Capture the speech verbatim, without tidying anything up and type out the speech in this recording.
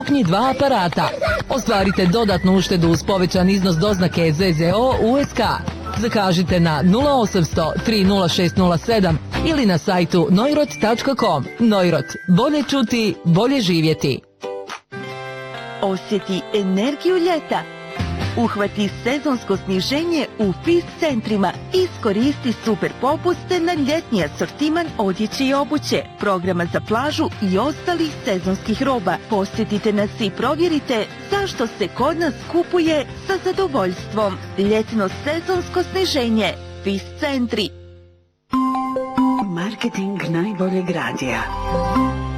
kupnji dva aparata. Ostvarite dodatnu uštedu uz povećan iznos doznake Z Z O U S K. Zakažite na nula osamsto tri nula šest nula sedam ili na sajtu neurot tačka com. Neurot. Bolje čuti, bolje živjeti. Osjeti energiju ljeta. Uhvati sezonsko sniženje u Fist centrima. Iskoristi super popuste na ljetni asortiman odjeće i obuće, programa za plažu i ostalih sezonskih roba. Posjetite nas i provjerite zašto se kod nas kupuje sa zadovoljstvom. Ljetno sezonsko sniženje. Fist centri. Marketing najboljeg radija.